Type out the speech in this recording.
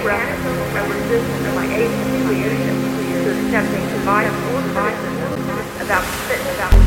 reference of resistance of my agency leadership to accepting my full criticism about the fitness